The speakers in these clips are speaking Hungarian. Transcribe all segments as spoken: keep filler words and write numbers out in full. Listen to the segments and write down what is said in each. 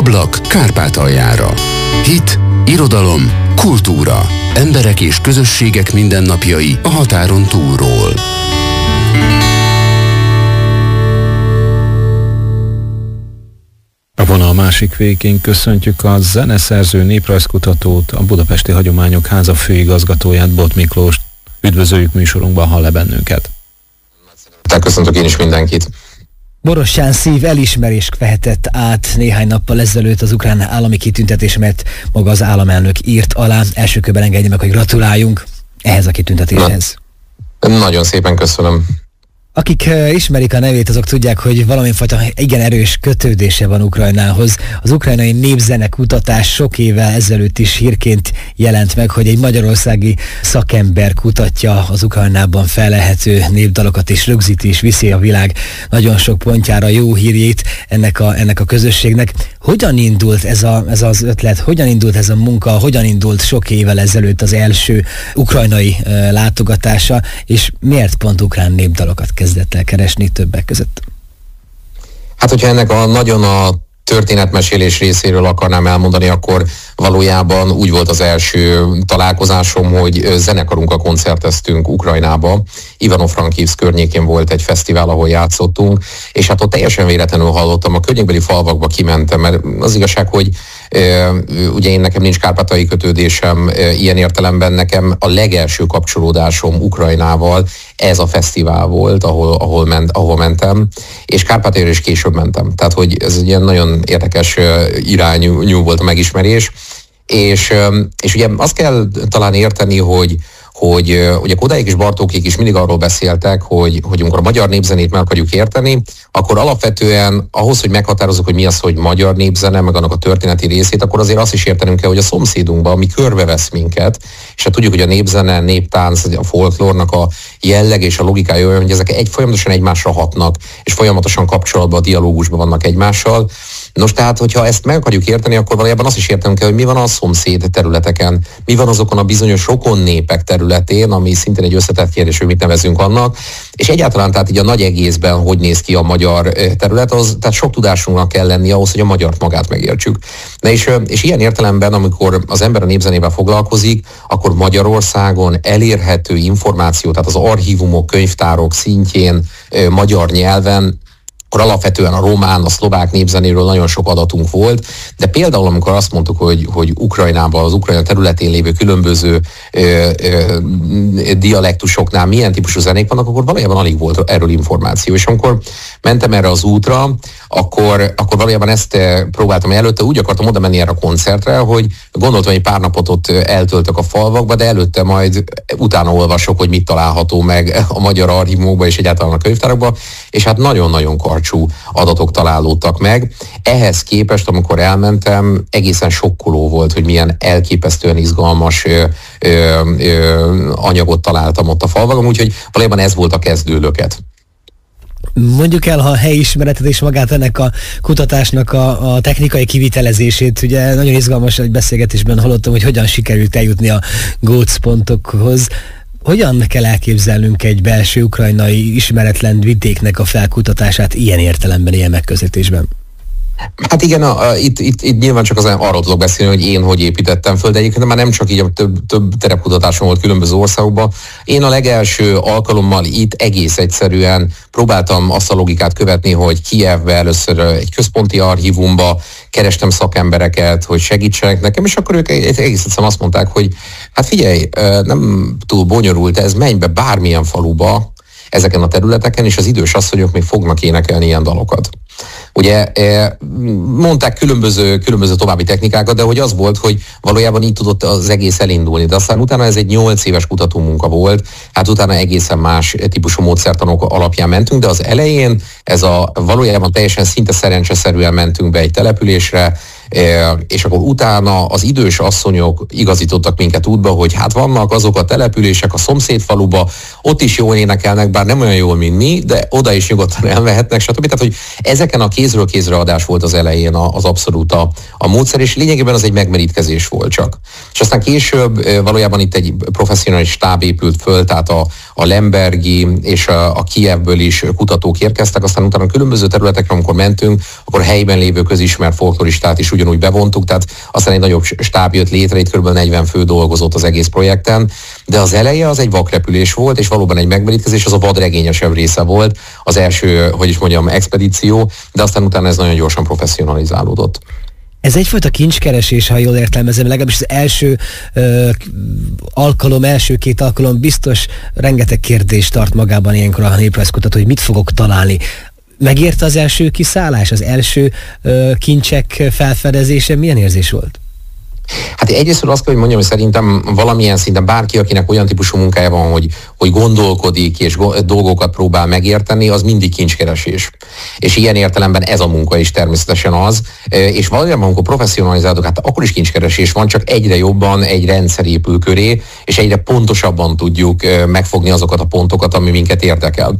Ablak Kárpátaljára. Hit, irodalom, kultúra. Emberek és közösségek mindennapjai a határon túlról. A vonal másik végén köszöntjük a zeneszerző, néprajzkutatót, a Budapesti Hagyományok Háza főigazgatóját, Bot Miklóst. Üdvözöljük műsorunkban, hall-e bennünket? Köszöntök én is mindenkit. Borostyán Szív elismerést vehetett át néhány nappal ezelőtt az ukrán állami kitüntetés, mert maga az államelnök írt alá. Első körben engedje meg, hogy gratuláljunk ehhez a kitüntetéshez. Na, nagyon szépen köszönöm. Akik ismerik a nevét, azok tudják, hogy valamifajta igen erős kötődése van Ukrajnához. Az ukrajnai népzene kutatás sok évvel ezelőtt is hírként jelent meg, hogy egy magyarországi szakember kutatja az Ukrajnában fellelhető népdalokat, és rögzíti és viszi a világ nagyon sok pontjára jó hírjét ennek a, ennek a közösségnek. Hogyan indult ez, a, ez az ötlet, hogyan indult ez a munka, hogyan indult sok évvel ezelőtt az első ukrajnai uh, látogatása, és miért pont ukrán népdalokat kezdett el keresni többek között? Hát, hogyha ennek a nagyon a történetmesélés részéről akarnám elmondani, akkor valójában úgy volt az első találkozásom, hogy zenekarunkkal koncerteztünk Ukrajnába. Ivano-Frankivszk környékén volt egy fesztivál, ahol játszottunk, és hát ott teljesen véletlenül hallottam, a környékbeli falvakba kimentem, mert az igazság, hogy e, ugye én nekem nincs kárpátaljai kötődésem, e, ilyen értelemben nekem a legelső kapcsolódásom Ukrajnával ez a fesztivál volt, ahol, ahol, ment, ahol mentem, és Kárpátaljára is később mentem. Tehát, hogy ez egy ilyen nagyon érdekes irányú volt a megismerés, és, és ugye azt kell talán érteni, hogy hogy ugye Kodályék és Bartókék is mindig arról beszéltek, hogy, hogy amikor a magyar népzenét meg akarjuk érteni, akkor alapvetően ahhoz, hogy meghatározzuk, hogy mi az, hogy magyar népzene, meg annak a történeti részét, akkor azért azt is értenünk kell, hogy a szomszédunkban, ami körbevesz minket, és hát tudjuk, hogy a népzene, néptánc, a folklórnak a jelleg és a logikája olyan, hogy ezek egy folyamatosan egymásra hatnak, és folyamatosan kapcsolatban, dialógusban vannak egymással. Nos, tehát, hogyha ezt meg akarjuk érteni, akkor valójában azt is értenünk kell, hogy mi van a szomszéd területeken, mi van azokon a bizonyos rokon népek területén, ami szintén egy összetett kérdés, hogy mit nevezünk annak, és egyáltalán tehát így a nagy egészben hogy néz ki a magyar terület, az, tehát sok tudásunknak kell lenni ahhoz, hogy a magyart magát megértsük. Na és, és ilyen értelemben, amikor az ember a népzenével foglalkozik, akkor Magyarországon elérhető információ, tehát az archívumok, könyvtárok szintjén magyar nyelven, akkor alapvetően a román, a szlovák népzenéről nagyon sok adatunk volt, de például amikor azt mondtuk, hogy, hogy Ukrajnában, az Ukrajna területén lévő különböző ö, ö, dialektusoknál milyen típusú zenék vannak, akkor valójában alig volt erről információ. És amikor mentem erre az útra, akkor, akkor valójában ezt próbáltam előtte, úgy akartam oda menni erre a koncertre, hogy gondoltam, hogy pár napot ott eltöltök a falvakba, de előtte majd utána olvasok, hogy mit található meg a magyar archívumokban és egyáltalán a könyvtárakban, és hát nagyon-nagyon karcsú adatok találódtak meg. Ehhez képest, amikor elmentem, egészen sokkoló volt, hogy milyen elképesztően izgalmas ö, ö, ö, anyagot találtam ott a falvakon, úgyhogy valójában ez volt a kezdőlöket. Mondjuk el a helyismeretet és magát ennek a kutatásnak a, a technikai kivitelezését. Ugye nagyon izgalmas, hogy beszélgetésben hallottam, hogy hogyan sikerült eljutni a gócpontokhoz. Hogyan kell elképzelnünk egy belső ukrajnai ismeretlen vidéknek a felkutatását ilyen értelemben, ilyen megközelítésben? Hát igen, a, a, itt, itt, itt nyilván csak az, arról tudok beszélni, hogy én hogy építettem föl, de egyébként már nem csak így, több, több terepkutatásom volt különböző országokban. Én a legelső alkalommal itt egész egyszerűen próbáltam azt a logikát követni, hogy Kijevbe először egy központi archívumba kerestem szakembereket, hogy segítsenek nekem, és akkor ők egész egyszerűen azt mondták, hogy hát figyelj, nem túl bonyolult ez, menj be bármilyen faluba ezeken a területeken, és az idős asszonyok még fognak énekelni ilyen dalokat. Ugye mondták különböző, különböző további technikákat, de hogy az volt, hogy valójában így tudott az egész elindulni. De aztán utána ez egy nyolc éves kutatómunka volt, hát utána egészen más típusú módszertanok alapján mentünk, de az elején ez a valójában teljesen szinte szerencseszerűen mentünk be egy településre, és akkor utána az idős asszonyok igazítottak minket útba, hogy hát vannak azok a települések a szomszédfaluba, ott is jól énekelnek, bár nem olyan jól, mint mi, de oda is nyugodtan elmehetnek, stb. Tehát, hogy ezeken a kézről kézre adás volt az elején az abszolút a, a módszer, és lényegében az egy megmerítkezés volt csak. És aztán később valójában itt egy professzionális stáb épült föl, tehát a, a Lembergi és a, a Kijevből is kutatók érkeztek, aztán utána különböző területekre, amikor mentünk, akkor helyben lévő közismert folkloristát is ugyanúgy bevontuk, tehát aztán egy nagyobb stáb jött létre, itt kb. negyven fő dolgozott az egész projekten, de az eleje az egy vakrepülés volt, és valóban egy megmerítkezés, az a vadregényesebb része volt, az első, hogy is mondjam, expedíció, de aztán utána ez nagyon gyorsan professzionalizálódott. Ez egyfajta kincskeresés, ha jól értelmezem, legalábbis az első ö, alkalom, első két alkalom biztos rengeteg kérdést tart magában ilyenkor a néprajzkutató, hogy mit fogok találni. Megérte az első kiszállás, az első ö, kincsek felfedezése? Milyen érzés volt? Hát egyrészt azt kell, hogy mondjam, hogy szerintem valamilyen szinten bárki, akinek olyan típusú munkája van, hogy, hogy gondolkodik és dolgokat próbál megérteni, az mindig kincskeresés. És ilyen értelemben ez a munka is természetesen az. És valójában, amikor professzionalizálok, hát akkor is kincskeresés van, csak egyre jobban egy rendszer épül köré, és egyre pontosabban tudjuk megfogni azokat a pontokat, ami minket érdekel.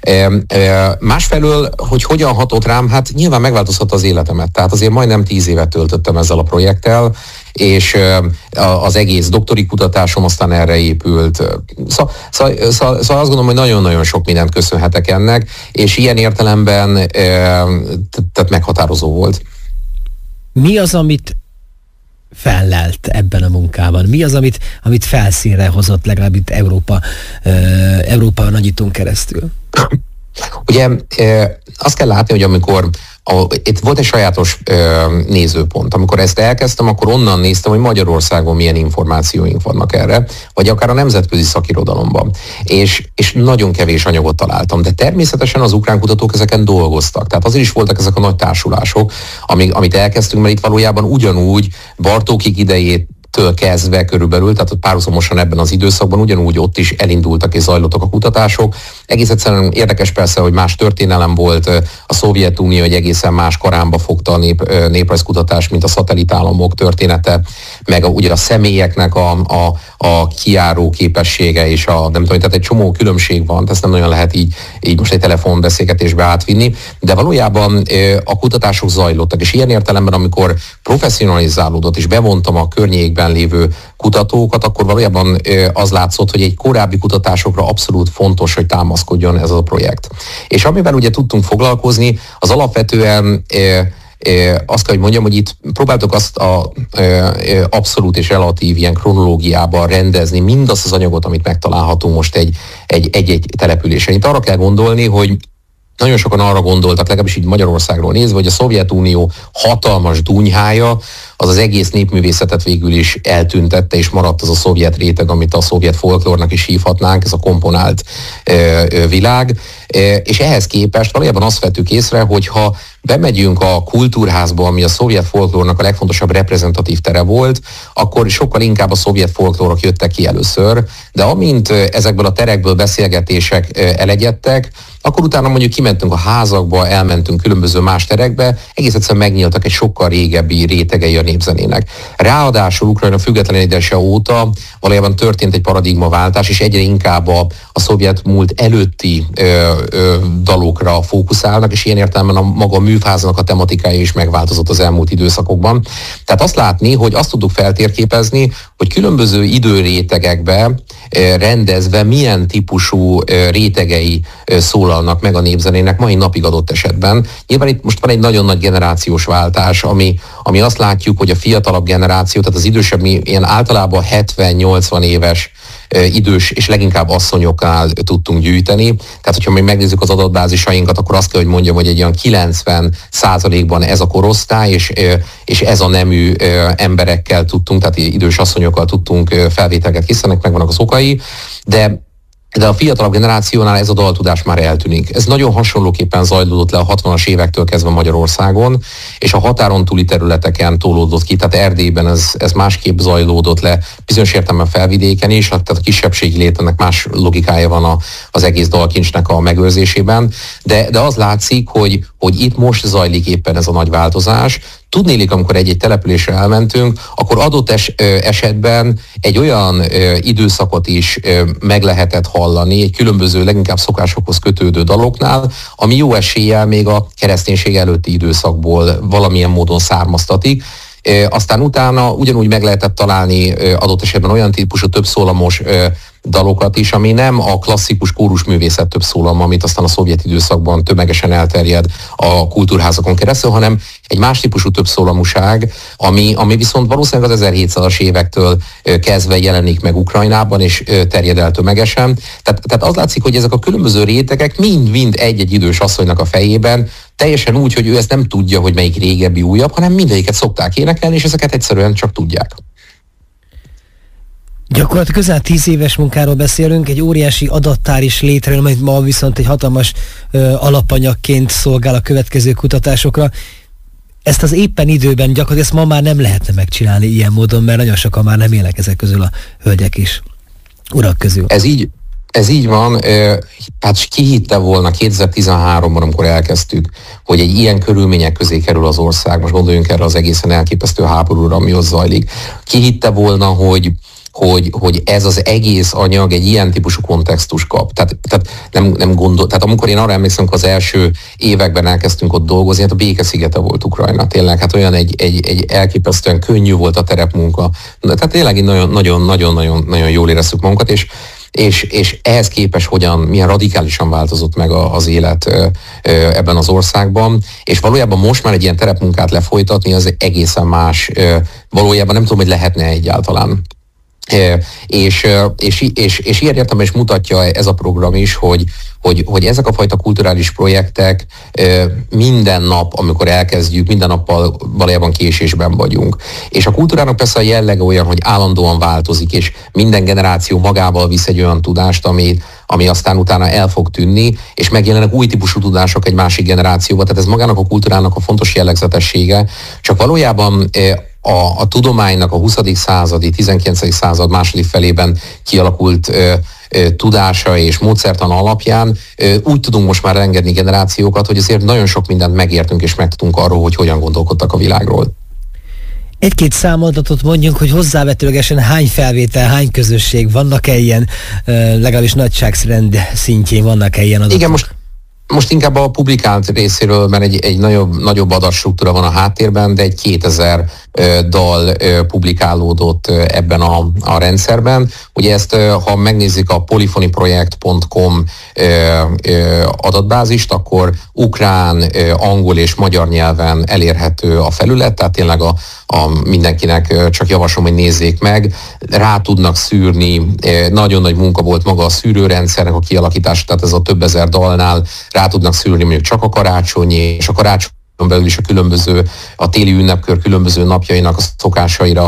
Másfelől, hogy hogyan hatott rám, hát nyilván megváltoztatta az életemet. Tehát azért majdnem tíz évet töltöttem ezzel a projekttel, és az egész doktori kutatásom aztán erre épült. Szóval, szóval, szóval azt gondolom, hogy nagyon-nagyon sok mindent köszönhetek ennek, és ilyen értelemben tehát meghatározó volt. Mi az, amit fellelt ebben a munkában? Mi az, amit, amit felszínre hozott legalább itt Európa, Európa nagyítón keresztül? Ugye azt kell látni, hogy amikor A, itt volt egy sajátos ö, nézőpont. Amikor ezt elkezdtem, akkor onnan néztem, hogy Magyarországon milyen információink vannak erre, vagy akár a nemzetközi szakirodalomban. És, és nagyon kevés anyagot találtam. De természetesen az ukrán kutatók ezeken dolgoztak. Tehát azért is voltak ezek a nagy társulások, amik, amit elkezdtünk, mert itt valójában ugyanúgy Bartókig idejét től kezdve körülbelül, tehát párhuzamosan ebben az időszakban ugyanúgy ott is elindultak és zajlottak a kutatások. Egész egyszerűen érdekes persze, hogy más történelem volt, a Szovjetunió egy egészen más karánba fogta a nép, néprajzkutatás, mint a szatellitállamok története, meg a, ugye a személyeknek a, a, a kijáró képessége, és a nem tudom, tehát egy csomó különbség van, ezt nem nagyon lehet így, így most egy telefonbeszélgetésbe átvinni, de valójában a kutatások zajlottak, és ilyen értelemben, amikor professzionalizálódott, és bevontam a környékben lévő kutatókat, akkor valójában az látszott, hogy egy korábbi kutatásokra abszolút fontos, hogy támaszkodjon ez a projekt. És amivel ugye tudtunk foglalkozni, az alapvetően azt kell, hogy mondjam, hogy itt próbáltuk azt a abszolút és relatív ilyen kronológiában rendezni mindazt az anyagot, amit megtalálhatunk most egy, egy, egy-egy településen. Itt arra kell gondolni, hogy nagyon sokan arra gondoltak, legalábbis így Magyarországról nézve, hogy a Szovjetunió hatalmas dunyhája az az egész népművészetet végül is eltüntette, és maradt az a szovjet réteg, amit a szovjet folklórnak is hívhatnánk, ez a komponált ö, ö, világ. E, és ehhez képest valójában azt vettük észre, hogy ha bemegyünk a kultúrházba, ami a szovjet folklórnak a legfontosabb reprezentatív tere volt, akkor sokkal inkább a szovjet folklórok jöttek ki először, de amint ezekből a terekből beszélgetések elegyedtek, akkor utána mondjuk kimentünk a házakba, elmentünk különböző más terekbe, egész egyszerűen megnyíltak egy sokkal régebbi rétegei a népzenének. Ráadásul Ukrajna függetlenedése óta valójában történt egy paradigmaváltás, és egyre inkább a, a szovjet múlt előtti ö, ö, dalokra fókuszálnak, és ilyen értelemben a maga műfáznak a tematikája is megváltozott az elmúlt időszakokban. Tehát azt látni, hogy azt tudjuk feltérképezni, hogy különböző időrétegekbe ö, rendezve milyen típusú ö, rétegei ö, szólalnak meg a népzenének mai napig adott esetben. Nyilván itt most van egy nagyon nagy generációs váltás, ami, ami azt látjuk, hogy a fiatalabb generáció, tehát az idősebb, mi ilyen általában hetven-nyolcvan éves idős és leginkább asszonyoknál tudtunk gyűjteni. Tehát, hogyha még megnézzük az adatbázisainkat, akkor azt kell, hogy mondjam, hogy egy olyan kilencven százalékban ez a korosztály, és, és ez a nemű emberekkel tudtunk, tehát idős asszonyokkal tudtunk felvételeket készíteni, megvannak az okai, de de a fiatalabb generációnál ez a daltudás már eltűnik. Ez nagyon hasonlóképpen zajlódott le a hatvanas évektől kezdve Magyarországon, és a határon túli területeken tolódott ki, tehát Erdélyben ez, ez másképp zajlódott le, bizonyos értelemben Felvidéken is, tehát a kisebbségi létnek más logikája van a, az egész dalkincsnek a megőrzésében, de, de az látszik, hogy, hogy itt most zajlik éppen ez a nagy változás. Tudnélik, amikor egy-egy településre elmentünk, akkor adott es, ö, esetben egy olyan ö, időszakot is ö, meg lehetett hallani, egy különböző, leginkább szokásokhoz kötődő daloknál, ami jó eséllyel még a kereszténység előtti időszakból valamilyen módon származtatik. Ö, aztán utána ugyanúgy meg lehetett találni ö, adott esetben olyan típusú többszólamos ö, dalokat is, ami nem a klasszikus kórusművészet több szólammal, amit aztán a szovjet időszakban tömegesen elterjed a kultúrházakon keresztül, hanem egy más típusú többszólamúság, ami, ami viszont valószínűleg az ezerhétszázas évektől kezdve jelenik meg Ukrajnában, és terjed el tömegesen. Tehát, tehát az látszik, hogy ezek a különböző rétegek mind-mind egy-egy idős asszonynak a fejében, teljesen úgy, hogy ő ezt nem tudja, hogy melyik régebbi, újabb, hanem mindegyiket szokták énekelni, és ezeket egyszerűen csak tudják. Gyakorlatilag közel tíz éves munkáról beszélünk, egy óriási adattár is létrejön, majd ma viszont egy hatalmas ö, alapanyagként szolgál a következő kutatásokra. Ezt az éppen időben gyakorlatilag ezt ma már nem lehetne megcsinálni ilyen módon, mert nagyon sokan már nem élnek ezek közül a hölgyek is, urak közül. Ez így, ez így van, hát ki hitte volna kétezer-tizenháromban, amikor elkezdtük, hogy egy ilyen körülmények közé kerül az ország, most gondoljunk erre az egészen elképesztő háborúra, ami ott zajlik. Ki hitte volna, hogy Hogy, hogy ez az egész anyag egy ilyen típusú kontextus kap. Tehát, tehát nem, nem gondol, tehát amikor én arra emlékszem, hogy az első években elkezdtünk ott dolgozni, hát a békeszigete volt Ukrajna. Tényleg, hát olyan egy, egy, egy elképesztően könnyű volt a terepmunka. Tehát tényleg nagyon-nagyon-nagyon jól éreztük magunkat, és És, és ehhez képest hogyan, milyen radikálisan változott meg a, az élet ö, ö, ebben az országban, és valójában most már egy ilyen terepmunkát lefolytatni, az egészen más, ö, valójában nem tudom, hogy lehetne egyáltalán. É, és, és, és, és ilyen értelemben is mutatja ez a program is, hogy, hogy, hogy ezek a fajta kulturális projektek minden nap, amikor elkezdjük, minden nappal valójában késésben vagyunk. És a kultúrának persze a jellege olyan, hogy állandóan változik, és minden generáció magával visz egy olyan tudást, ami, ami aztán utána el fog tűnni, és megjelennek új típusú tudások egy másik generációba. Tehát ez magának a kultúrának a fontos jellegzetessége, csak valójában A, a tudománynak a huszadik századi, tizenkilencedik század második felében kialakult ö, ö, tudása és módszertan alapján ö, úgy tudunk most már engedni generációkat, hogy azért nagyon sok mindent megértünk és megtudunk arról, hogy hogyan gondolkodtak a világról. Egy-két számadatot mondjunk, hogy hozzávetőlegesen hány felvétel, hány közösség, vannak-e ilyen, ö, legalábbis nagyságrend szintjén vannak-e ilyen adatok? Igen, most Most inkább a publikált részéről, mert egy, egy nagyobb, nagyobb adatstruktúra van a háttérben, de egy kétezer ö, dal ö, publikálódott ö, ebben a, a rendszerben. Ugye ezt, ö, ha megnézzük a polyphonyproject pont com ö, ö, adatbázist, akkor ukrán, ö, angol és magyar nyelven elérhető a felület, tehát tényleg a, a mindenkinek ö, csak javaslom, hogy nézzék meg. Rá tudnak szűrni, ö, nagyon nagy munka volt maga a szűrőrendszernek a kialakítása, tehát ez a több ezer dalnál rá tudnak szűrni mondjuk csak a karácsonyi, és a karácsonyi belül is a különböző, a téli ünnepkör különböző napjainak a szokásaira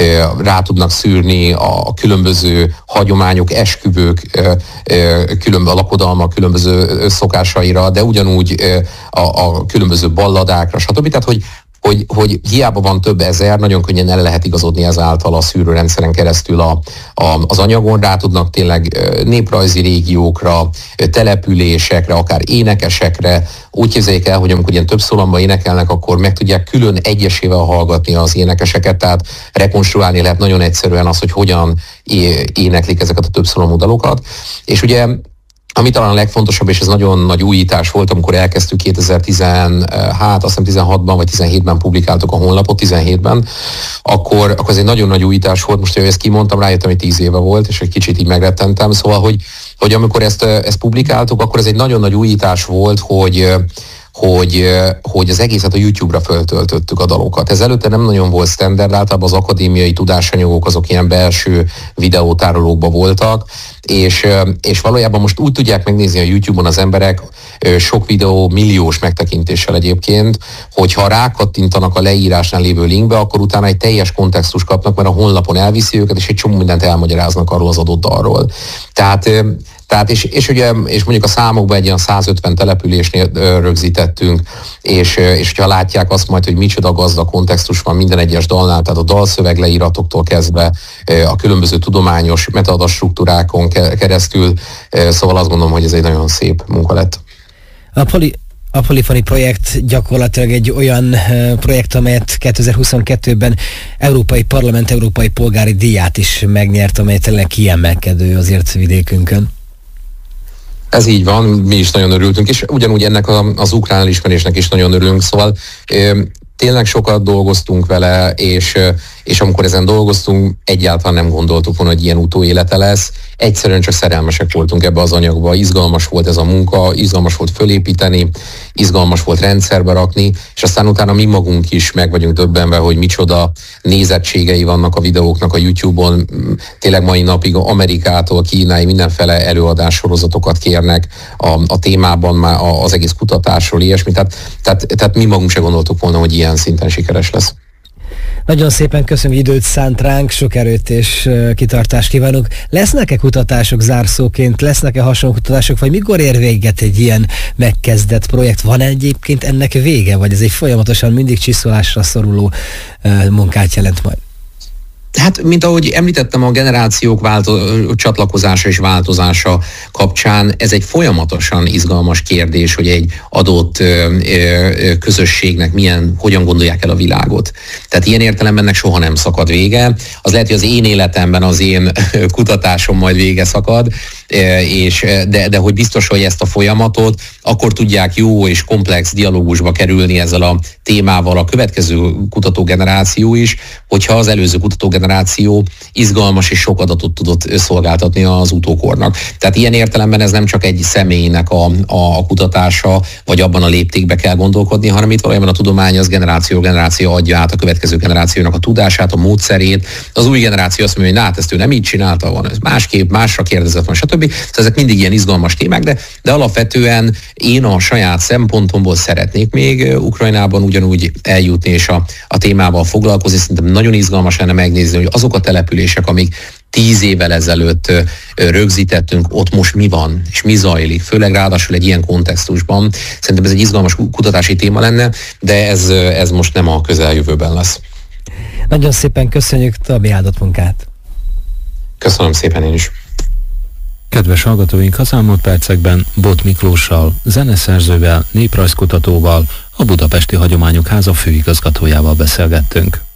rá tudnak szűrni a különböző hagyományok, esküvők, különböző lakodalmak különböző szokásaira, de ugyanúgy a, a különböző balladákra, stb. Tehát, hogy Hogy, hogy hiába van több ezer, nagyon könnyen el lehet igazodni ezáltal a szűrőrendszeren keresztül a, a, az anyagon, rá tudnak tényleg néprajzi régiókra, településekre, akár énekesekre. Úgy képzeljék el, hogy amikor ilyen több szólamban énekelnek, akkor meg tudják külön egyesével hallgatni az énekeseket, tehát rekonstruálni lehet nagyon egyszerűen az, hogy hogyan éneklik ezeket a több szólamú dalokat. És ugye ami talán a legfontosabb, és ez nagyon nagy újítás volt, amikor elkezdtük kétezer-tíz, hát azt hiszem tizenhatban vagy tizenhétben publikáltuk a honlapot, tizenhétben, akkor, akkor ez egy nagyon nagy újítás volt. Most, hogy ezt kimondtam, rájöttem, hogy tíz éve volt, és egy kicsit így megrettentem. Szóval, hogy, hogy amikor ezt, ezt publikáltuk, akkor ez egy nagyon nagy újítás volt, hogy Hogy, hogy az egészet a YouTube-ra föltöltöttük a dalokat. Ez előtte nem nagyon volt standard, általában az akadémiai tudásanyagok azok ilyen belső videótárolókban voltak, és, és valójában most úgy tudják megnézni a YouTube-on az emberek, sok videó milliós megtekintéssel egyébként, hogyha rákattintanak a leírásnál lévő linkbe, akkor utána egy teljes kontextus kapnak, mert a honlapon elviszi őket, és egy csomó mindent elmagyaráznak arról az adott dalról. Tehát Tehát és, és ugye, és mondjuk a számokban egy olyan százötven településnél rögzítettünk, és, és hogyha látják azt majd, hogy micsoda gazdag kontextus van minden egyes dalnál, tehát a dalszöveg leíratoktól kezdve a különböző tudományos metadastruktúrákon keresztül, szóval azt gondolom, hogy ez egy nagyon szép munka lett. A poli A Polyphony projekt gyakorlatilag egy olyan projekt, amelyet kétezer-huszonkettőben Európai Parlament Európai Polgári Díját is megnyert, amely tényleg kiemelkedő azért vidékünkön. Ez így van, mi is nagyon örültünk, és ugyanúgy ennek a, az ukrán elismerésnek is nagyon örülünk, szóval tényleg sokat dolgoztunk vele, és, és amikor ezen dolgoztunk, egyáltalán nem gondoltuk volna, hogy ilyen utóélete lesz. Egyszerűen csak szerelmesek voltunk ebbe az anyagba, izgalmas volt ez a munka, izgalmas volt fölépíteni, izgalmas volt rendszerbe rakni, és aztán utána mi magunk is meg vagyunk döbbenve, hogy micsoda nézettségei vannak a videóknak a YouTube-on. Tényleg mai napig Amerikától, Kínáig mindenfele előadássorozatokat kérnek a, a témában, már az egész kutatásról, ilyesmi. Tehát, tehát, tehát mi magunk se gondoltuk volna, hogy ilyen szinten sikeres lesz. Nagyon szépen köszönöm, hogy időt szánt ránk, sok erőt és kitartást kívánok. Lesznek-e kutatások zárszóként, lesznek-e hasonló kutatások, vagy mikor ér véget egy ilyen megkezdett projekt? Van egyébként ennek vége, vagy ez egy folyamatosan mindig csiszolásra szoruló munkát jelent majd? Hát, mint ahogy említettem, a generációk válto- csatlakozása és változása kapcsán ez egy folyamatosan izgalmas kérdés, hogy egy adott ö, ö, közösségnek milyen, hogyan gondolják el a világot. Tehát ilyen értelemben ennek soha nem szakad vége. Az lehet, hogy az én életemben az én kutatásom majd vége szakad, és, de, de hogy biztos, hogy ezt a folyamatot akkor tudják jó és komplex dialógusba kerülni ezzel a témával a következő kutatógeneráció is, hogyha az előző kutatógeneráció izgalmas és sok adatot tudott szolgáltatni az utókornak. Tehát ilyen értelemben ez nem csak egy személynek a, a, a kutatása, vagy abban a léptékbe kell gondolkodni, hanem itt valójában a tudomány az generáció generáció adja át a következő generációnak a tudását, a módszerét. Az új generáció azt mondja, hogy na, hát ezt ő nem így csinálta, van ez másképp, másra kérdezett van, stb. Szóval ezek mindig ilyen izgalmas témák, de, de alapvetően én a saját szempontomból szeretnék még Ukrajnában ugyanúgy eljutni és a, a témával foglalkozni. Szerintem nagyon izgalmas lenne megnézni, hogy azok a települések, amik tíz évvel ezelőtt rögzítettünk, ott most mi van, és mi zajlik, főleg ráadásul egy ilyen kontextusban. Szerintem ez egy izgalmas kutatási téma lenne, de ez, ez most nem a közeljövőben lesz. Nagyon szépen köszönjük, további áldott munkát! Köszönöm szépen én is! Kedves hallgatóink, az elmúlt percekben Bot Miklóssal, zeneszerzővel, néprajzkutatóval, a Budapesti Hagyományok Háza főigazgatójával beszélgettünk.